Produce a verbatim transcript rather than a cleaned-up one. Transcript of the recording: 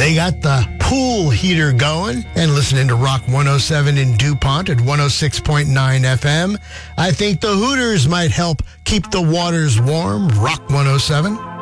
They got the pool heater going and listening to Rock one oh seven in DuPont at one oh six point nine F M. I think the Hooters might help keep the waters warm. Rock one oh seven.